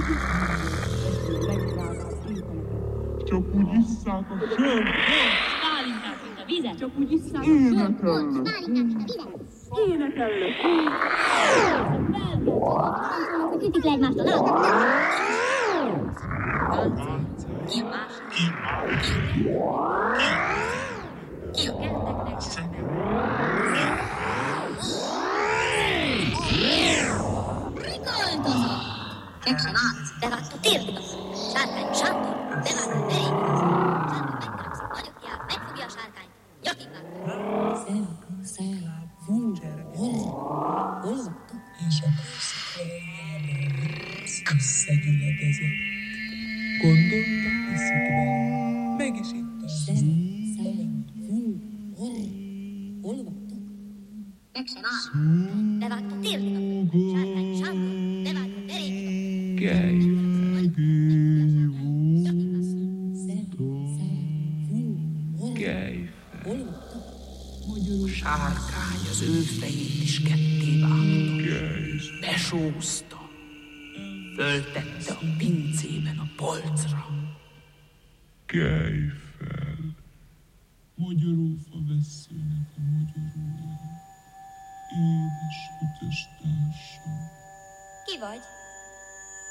Csak úgy isszák a sört. Pálinkát, mint a vizet. Csak úgy isszák a Énekellek. Énekellek. Ütik le egymástól, látod? Ki a másik? Ki a ketteknek? Rikoltozott! Megsen állt, bevágta térdigaz. Sárkány Sándor, bevágta verékigaz. Sándor megtarakszik nagyokkját, megfogja a sárkányt, nyakig vágta. Szebb, hol vagytok? És a közszerűen összegyülekezett. Gondoltam, iszik velem, meg is ittam. Hol vagytok? Megsen állt, bevágta térdigaz. Sárkány Sándor, bevágta verékigaz. Sárkány az ő fejét is ketté vágta, besózta, föltette a pincében a polcra. Kelj fel! Magyarófa vesszőnek a magyarója, édes ütös társam. Ki vagy?